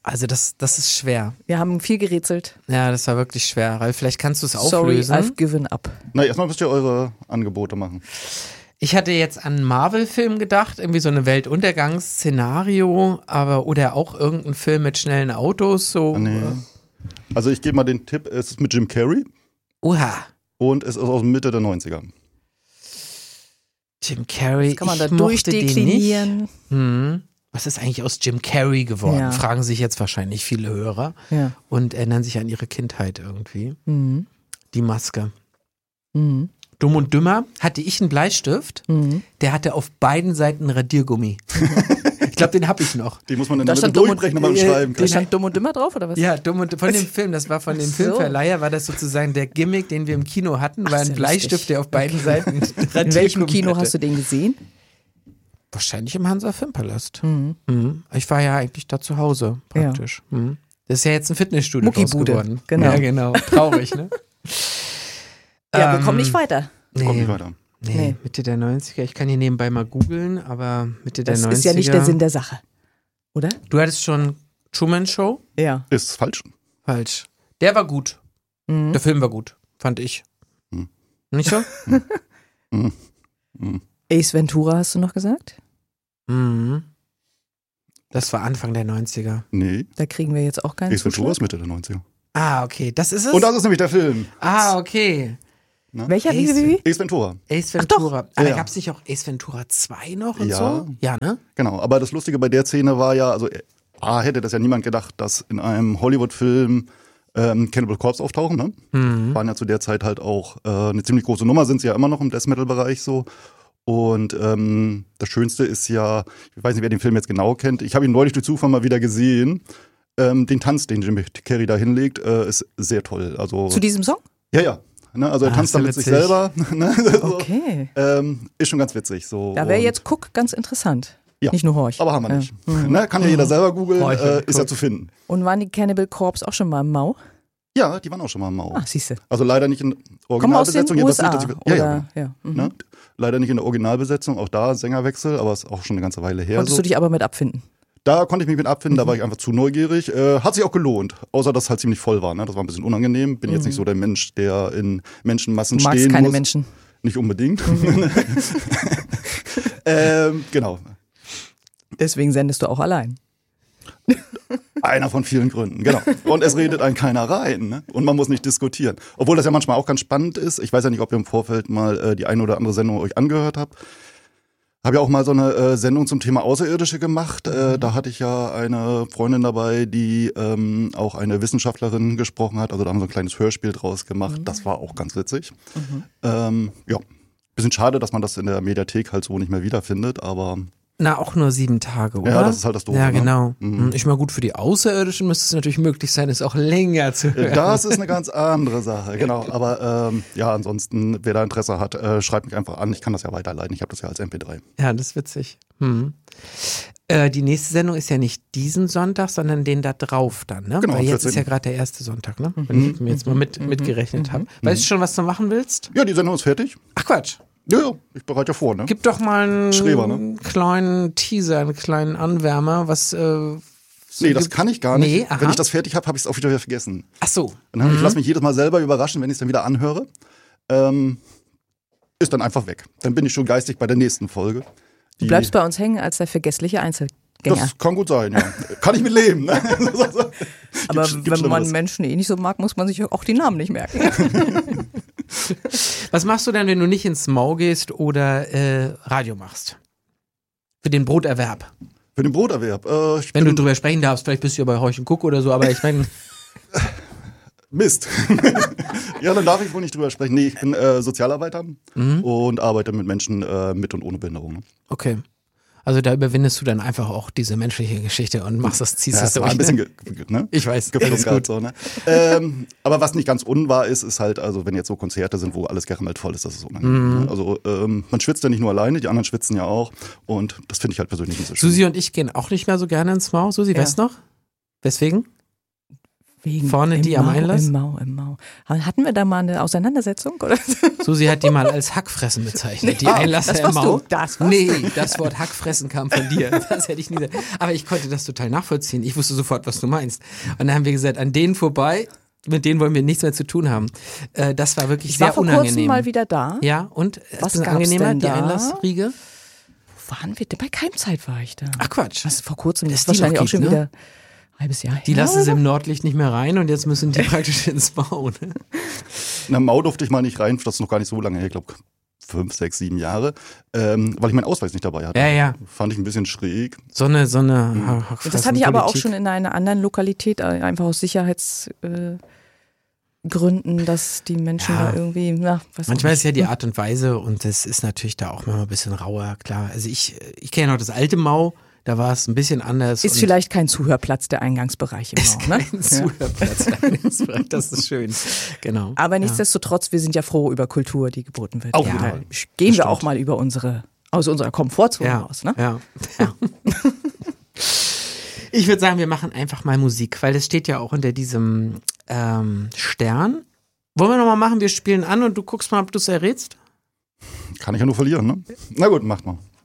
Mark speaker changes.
Speaker 1: Also das ist schwer.
Speaker 2: Wir haben viel gerätselt.
Speaker 1: Ja, das war wirklich schwer. Ralf, vielleicht kannst du es
Speaker 2: Sorry,
Speaker 1: auflösen.
Speaker 2: I've given up.
Speaker 3: Na, erstmal müsst ihr eure Angebote machen.
Speaker 1: Ich hatte jetzt an einen Marvel-Film gedacht, irgendwie so eine Weltuntergangsszenario, oder auch irgendein Film mit schnellen Autos. So.
Speaker 3: Nee. Also ich gebe mal den Tipp, es ist mit Jim Carrey
Speaker 1: Oha.
Speaker 3: und es ist aus Mitte der 90er.
Speaker 1: Jim Carrey,
Speaker 2: Das kann man da
Speaker 1: ich mochte den nicht.
Speaker 2: durchdeklinieren.
Speaker 1: Was ist eigentlich aus Jim Carrey geworden?
Speaker 2: Ja.
Speaker 1: Fragen sich jetzt wahrscheinlich viele Hörer
Speaker 2: Ja.
Speaker 1: und erinnern sich an ihre Kindheit irgendwie.
Speaker 2: Mhm.
Speaker 1: Die Maske.
Speaker 2: Mhm.
Speaker 1: Dumm und Dümmer hatte ich einen Bleistift, der hatte auf beiden Seiten Radiergummi. Ich glaube, den habe ich noch.
Speaker 3: Die muss man in
Speaker 2: Da
Speaker 3: der Mitte
Speaker 2: stand dumm und-
Speaker 3: durchbrechen, wenn man schreiben
Speaker 2: Da
Speaker 3: kann.
Speaker 2: stand Dumm und Dümmer drauf, oder was?
Speaker 1: Ja, dumm und von dem Film, das war von dem
Speaker 2: Ach so.
Speaker 1: Filmverleiher, war das sozusagen der Gimmick, den wir im Kino hatten, war
Speaker 2: Ach,
Speaker 1: ein
Speaker 2: sehr
Speaker 1: Bleistift,
Speaker 2: lustig.
Speaker 1: der auf beiden Seiten
Speaker 2: In welchem Kino hast du den gesehen?
Speaker 1: Wahrscheinlich im Hansa Filmpalast. Ich war ja eigentlich da zu Hause, praktisch. Das ist ja jetzt ein Fitnessstudio draus
Speaker 2: Muckibude,
Speaker 1: geworden.
Speaker 2: genau.
Speaker 1: Ja, genau. Traurig, ne?
Speaker 2: Ja, wir kommen nicht weiter.
Speaker 3: Kommt nicht weiter.
Speaker 1: Nee, Mitte der 90er. Ich kann hier nebenbei mal googeln, aber Mitte der
Speaker 2: Das
Speaker 1: 90er.
Speaker 2: ist ja nicht der Sinn der Sache. Oder?
Speaker 1: Du hattest schon Truman Show?
Speaker 2: Ja.
Speaker 3: Ist falsch.
Speaker 1: Falsch. Der war gut. Der Film war gut, fand ich. Nicht so?
Speaker 2: Ace Ventura hast du noch gesagt?
Speaker 1: Das war Anfang der 90er.
Speaker 3: Nee,
Speaker 2: Da kriegen wir jetzt auch keinen
Speaker 3: Ace Ventura
Speaker 2: Zuschlag.
Speaker 3: ist Mitte der 90er.
Speaker 1: Ah, okay. Das ist es?
Speaker 3: Und das ist nämlich der Film.
Speaker 1: Ah, okay.
Speaker 2: Welcher? Wie?
Speaker 3: Ace Ventura.
Speaker 1: Ace Ventura. Aber
Speaker 3: Ja.
Speaker 1: gab es nicht auch Ace Ventura 2 noch und
Speaker 3: Ja.
Speaker 1: so? Ja, ne?
Speaker 3: Genau, aber das Lustige bei der Szene war ja, also hätte das ja niemand gedacht, dass in einem Hollywood-Film Cannibal Corpse auftauchen, ne? Waren ja zu der Zeit halt auch eine ziemlich große Nummer, sind sie ja immer noch im Death-Metal-Bereich so. Und das Schönste ist ja, ich weiß nicht, wer den Film jetzt genau kennt, ich habe ihn neulich durch Zufall mal wieder gesehen. Den Tanz, den Jim Carrey da hinlegt, ist sehr toll. Also,
Speaker 2: Zu diesem Song?
Speaker 3: ja. Ne, also er tanzt
Speaker 1: ist ja
Speaker 3: da mit sich
Speaker 1: witzig.
Speaker 3: selber. Ne? So,
Speaker 2: Okay.
Speaker 3: ist schon ganz witzig. So.
Speaker 2: Da wäre
Speaker 3: Und-
Speaker 2: jetzt Cook ganz interessant.
Speaker 3: Ja.
Speaker 2: Nicht nur Horch.
Speaker 3: Aber haben wir nicht. Ne, kann ja jeder selber googeln,
Speaker 1: Horch und
Speaker 3: ist ja
Speaker 1: Cook.
Speaker 3: zu finden.
Speaker 2: Und waren die Cannibal Corpse auch schon mal im Mau?
Speaker 3: Ja, die waren auch schon mal im Mau.
Speaker 2: Ach, siehste.
Speaker 3: Also leider nicht in
Speaker 2: Kommen aus den
Speaker 3: Originalbesetzung. jedenfalls
Speaker 2: USA,
Speaker 3: nicht, dass ich-
Speaker 2: oder? Ja.
Speaker 3: Ne? Leider nicht in der Originalbesetzung, auch da Sängerwechsel, aber ist auch schon eine ganze Weile her.
Speaker 2: Konntest
Speaker 3: So.
Speaker 2: du dich aber mit abfinden?
Speaker 3: Da konnte ich mich mit abfinden, da war ich einfach zu neugierig. Hat sich auch gelohnt, außer dass es halt ziemlich voll war. Ne? Das war ein bisschen unangenehm. Bin jetzt nicht so der Mensch, der in Menschenmassen
Speaker 2: Du magst
Speaker 3: stehen
Speaker 2: keine
Speaker 3: muss.
Speaker 2: Menschen.
Speaker 3: Nicht unbedingt. Genau.
Speaker 2: Deswegen sendest du auch allein.
Speaker 3: Einer von vielen Gründen, genau. Und es redet einen keiner rein, ne? Und man muss nicht diskutieren. Obwohl das ja manchmal auch ganz spannend ist. Ich weiß ja nicht, ob ihr im Vorfeld mal die eine oder andere Sendung euch angehört habt. Habe ja auch mal so eine Sendung zum Thema Außerirdische gemacht. Da hatte ich ja eine Freundin dabei, die auch eine Wissenschaftlerin gesprochen hat. Also da haben wir so ein kleines Hörspiel draus gemacht. Das war auch ganz witzig. Ja, bisschen schade, dass man das in der Mediathek halt so nicht mehr wiederfindet, aber
Speaker 1: Na, auch nur 7 Tage, oder?
Speaker 3: Ja, das ist halt das Doofe,
Speaker 1: Ja,
Speaker 3: ne?
Speaker 1: genau. Ich mal gut, für die Außerirdischen müsste es natürlich möglich sein, es auch länger zu hören.
Speaker 3: das ist eine ganz andere Sache, genau. Aber ja, ansonsten, wer da Interesse hat, schreibt mich einfach an. Ich kann das ja weiterleiten. Ich habe das ja als MP3.
Speaker 1: Ja, das ist witzig. Die nächste Sendung ist ja nicht diesen Sonntag, sondern den da drauf dann, ne?
Speaker 3: Genau,
Speaker 1: Weil jetzt
Speaker 3: 14.
Speaker 1: ist ja gerade der erste Sonntag, ne? Wenn ich mir jetzt mal mitgerechnet habe. Weißt du schon, was du machen willst?
Speaker 3: Ja, die Sendung ist fertig.
Speaker 1: Ach Quatsch.
Speaker 3: Ja, ich bereite ja vor, ne?
Speaker 1: Gib doch mal einen
Speaker 3: Schreber, ne?
Speaker 1: kleinen Teaser, einen kleinen Anwärmer, was
Speaker 3: Nee, das kann ich gar nicht.
Speaker 1: Nee, aha.
Speaker 3: Wenn ich das fertig habe, habe ich es auch wieder vergessen.
Speaker 1: Ach so.
Speaker 3: Ich lasse mich jedes Mal selber überraschen, wenn ich es dann wieder anhöre. Ist dann einfach weg. Dann bin ich schon geistig bei der nächsten Folge.
Speaker 2: Du bleibst bei uns hängen als der vergessliche Einzelgänger.
Speaker 3: Das kann gut sein, ja. Kann ich mit leben. Ne?
Speaker 2: Aber
Speaker 3: Gibt's
Speaker 2: wenn man
Speaker 3: Schlimmeres.
Speaker 2: Menschen nicht so mag, muss man sich auch die Namen nicht merken.
Speaker 1: Was machst du denn, wenn du nicht ins Mau gehst oder Radio machst? Für den Broterwerb.
Speaker 3: Für den Broterwerb.
Speaker 1: Wenn du drüber sprechen darfst, vielleicht bist du ja bei Horch und Guck oder so, aber ich meine.
Speaker 3: Mist. Ja, dann darf ich wohl nicht drüber sprechen. Nee, ich bin Sozialarbeiter und arbeite mit Menschen mit und ohne Behinderung. Ne?
Speaker 1: Okay. Also da überwindest du dann einfach auch diese menschliche Geschichte und machst das, ziehst
Speaker 3: Ja,
Speaker 1: das
Speaker 3: das war
Speaker 1: durch.
Speaker 3: ein bisschen, ne?
Speaker 1: Ich weiß, alles
Speaker 3: geflunkert
Speaker 1: gut.
Speaker 3: so, ne? Aber was nicht ganz unwahr ist halt, also wenn jetzt so Konzerte sind, wo alles gerammelt voll ist, das ist unangenehm. Ne? Also man schwitzt ja nicht nur alleine, die anderen schwitzen ja auch und das finde ich halt persönlich nicht so schön.
Speaker 1: Susi und ich gehen auch nicht mehr so gerne ins Mau. Susi,
Speaker 2: Ja.
Speaker 1: weißt du noch? Weswegen? Vorne die am Einlass?
Speaker 2: Im Mau. Hatten wir da mal eine Auseinandersetzung? Oder?
Speaker 1: Susi hat die mal als Hackfressen bezeichnet. Die Einlasser
Speaker 2: das warst
Speaker 1: im Mau.
Speaker 2: du. Das warst
Speaker 1: nee, das Wort Hackfressen kam von dir. Das hätte ich nie gesagt. Aber ich konnte das total nachvollziehen. Ich wusste sofort, was du meinst. Und dann haben wir gesagt, an denen vorbei, mit denen wollen wir nichts mehr zu tun haben. Das war wirklich sehr unangenehm.
Speaker 2: Ich war vor kurzem mal wieder da.
Speaker 1: Ja, und?
Speaker 2: Was
Speaker 1: ist es
Speaker 2: gab's
Speaker 1: angenehmer,
Speaker 2: denn
Speaker 1: die
Speaker 2: da?
Speaker 1: Einlassriege?
Speaker 2: Wo waren wir? Bei Keimzeit war ich da.
Speaker 1: Ach Quatsch.
Speaker 2: Was vor kurzem, das ist
Speaker 1: die
Speaker 2: wahrscheinlich
Speaker 1: noch
Speaker 2: auch schon
Speaker 1: gibt, ne?
Speaker 2: wieder ein halbes Jahr her.
Speaker 1: Die lassen sie im Nordlicht nicht mehr rein und jetzt müssen die praktisch ins Mau. Ne?
Speaker 3: Na, Mau durfte ich mal nicht rein, das ist noch gar nicht so lange her, ich glaube 5, 6, 7 Jahre, weil ich meinen Ausweis nicht dabei hatte.
Speaker 1: Ja.
Speaker 3: Fand ich ein bisschen schräg.
Speaker 1: So eine
Speaker 2: Das hatte ich aber auch schon in einer anderen Lokalität, einfach aus Sicherheitsgründen, dass die Menschen da irgendwie,
Speaker 1: manchmal ist ja die Art und Weise und das ist natürlich da auch mal ein bisschen rauer, klar. Also ich kenne ja noch das alte Mau, da war es ein bisschen anders.
Speaker 2: Ist vielleicht kein Zuhörplatz der Eingangsbereich im Mau, ne?
Speaker 1: Kein Zuhörplatz der Eingangsbereich, das ist schön. Genau.
Speaker 2: Aber nichtsdestotrotz, wir sind ja froh über Kultur, die geboten wird.
Speaker 3: Auf jeden Fall.
Speaker 2: Gehen wir auch mal aus unserer Komfortzone raus, ne?
Speaker 1: Ja. Ich würde sagen, wir machen einfach mal Musik, weil das steht ja auch unter diesem Stern. Wollen wir nochmal machen, wir spielen an und du guckst mal, ob du es errätst?
Speaker 3: Kann ich ja nur verlieren, ne? Na gut, macht mal.